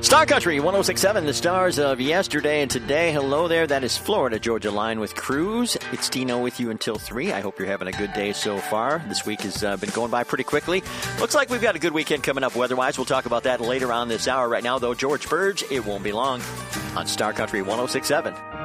Star Country 106.7, the stars of yesterday and today. Hello there. That is Florida Georgia Line with Cruz. It's Dino with you until 3. I hope you're having a good day so far. This week has been going by pretty quickly. Looks like we've got a good weekend coming up weather-wise. We'll talk about that later on this hour. Right now, though, George Burge, it won't be long on Star Country 106.7.